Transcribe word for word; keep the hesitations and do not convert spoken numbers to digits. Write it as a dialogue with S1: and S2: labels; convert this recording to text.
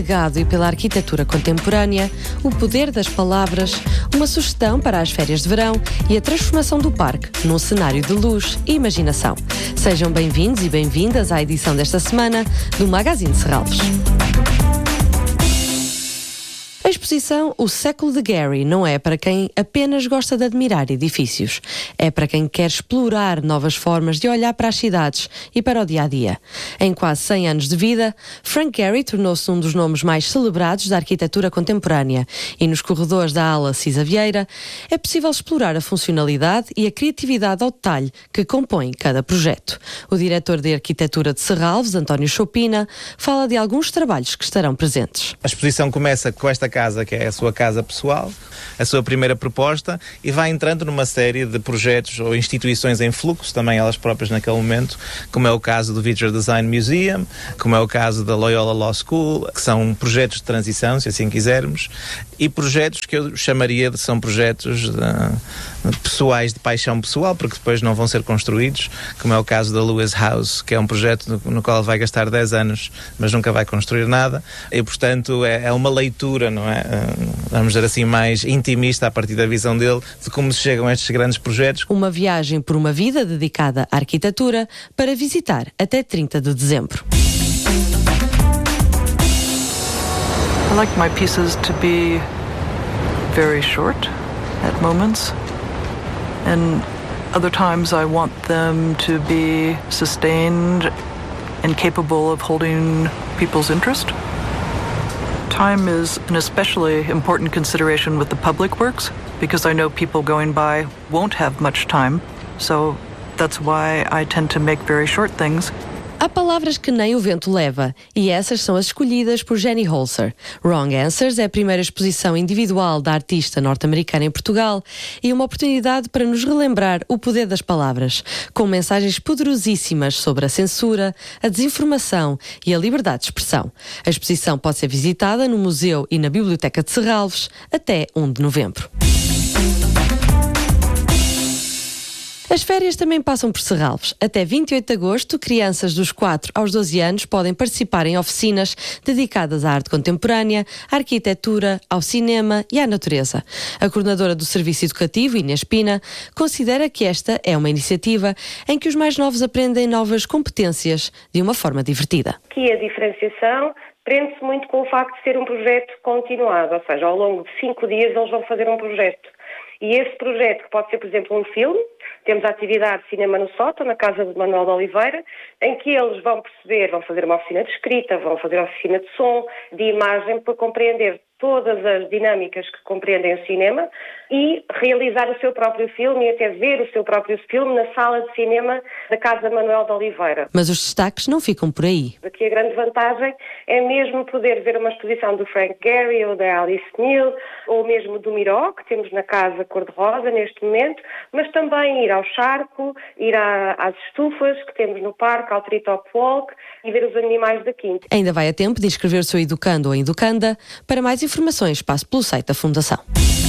S1: Legado e pela arquitetura contemporânea, o poder das palavras, uma sugestão para as férias de verão e a transformação do parque num cenário de luz e imaginação. Sejam bem-vindos e bem-vindas à edição desta semana do Magazine Serralves. A exposição O Século de Gary não é para quem apenas gosta de admirar edifícios. É para quem quer explorar novas formas de olhar para as cidades e para o dia-a-dia. Em quase cem anos de vida, Frank Gehry tornou-se um dos nomes mais celebrados da arquitetura contemporânea e nos corredores da ala Cisa Vieira é possível explorar a funcionalidade e a criatividade ao detalhe que compõem cada projeto. O diretor de arquitetura de Serralves, António Chopina, fala de alguns trabalhos que estarão presentes.
S2: A exposição começa com esta casa, que é a sua casa pessoal, a sua primeira proposta, e vai entrando numa série de projetos ou instituições em fluxo, também elas próprias naquele momento, como é o caso do Visual Design Museum, como é o caso da Loyola Law School, que são projetos de transição, se assim quisermos, e projetos que eu chamaria de são projetos de, de pessoais, de paixão pessoal, porque depois não vão ser construídos, como é o caso da Lewis House, que é um projeto no, no qual ele vai gastar dez anos, mas nunca vai construir nada, e portanto é, é uma leitura, não é? Vamos dizer assim, mais intimista a partir da visão dele de como se chegam a estes grandes projetos.
S1: Uma viagem por uma vida dedicada à arquitetura para visitar até trinta de dezembro.
S3: I like my pieces to be very short at moments, and other times I want them to be sustained and capable of holding people's interest. Time is an especially important consideration with the public works because I know people going by won't have much time, so that's why I tend to make very short things.
S1: Há palavras que nem o vento leva, e essas são as escolhidas por Jenny Holzer. Wrong Answers é a primeira exposição individual da artista norte-americana em Portugal e uma oportunidade para nos relembrar o poder das palavras, com mensagens poderosíssimas sobre a censura, a desinformação e a liberdade de expressão. A exposição pode ser visitada no Museu e na Biblioteca de Serralves até primeiro de novembro. As férias também passam por Serralves. Até vinte e oito de agosto, crianças dos quatro aos doze anos podem participar em oficinas dedicadas à arte contemporânea, à arquitetura, ao cinema e à natureza. A coordenadora do Serviço Educativo, Inês Pina, considera que esta é uma iniciativa em que os mais novos aprendem novas competências de uma forma divertida.
S4: Aqui a diferenciação prende-se muito com o facto de ser um projeto continuado, ou seja, ao longo de cinco dias eles vão fazer um projeto. E esse projeto, que pode ser, por exemplo, um filme, temos a atividade Cinema no Sótão, na casa de Manuel de Oliveira, em que eles vão perceber, vão fazer uma oficina de escrita, vão fazer uma oficina de som, de imagem, para compreender todas as dinâmicas que compreendem o cinema e realizar o seu próprio filme e até ver o seu próprio filme na sala de cinema da Casa Manuel de Oliveira.
S1: Mas os destaques não ficam por aí.
S4: Aqui a grande vantagem é mesmo poder ver uma exposição do Frank Gehry ou da Alice Neel ou mesmo do Miró, que temos na Casa Cor-de-Rosa neste momento, mas também ir ao Charco, ir à, às estufas que temos no parque, ao Treetop Walk e ver os animais da Quinta.
S1: Ainda vai a tempo de inscrever o seu educando ou educanda. Para mais informações, passe pelo site da Fundação.